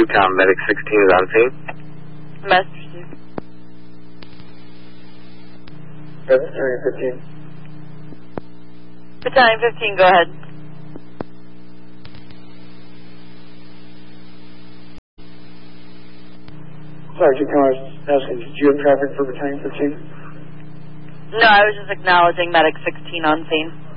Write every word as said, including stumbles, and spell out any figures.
two com, Medic sixteen is on scene. Master Steve. Battalion fifteen. Battalion fifteen, go ahead. Sergeant, I was asking, did you have traffic for Battalion fifteen? No, I was just acknowledging Medic sixteen on scene.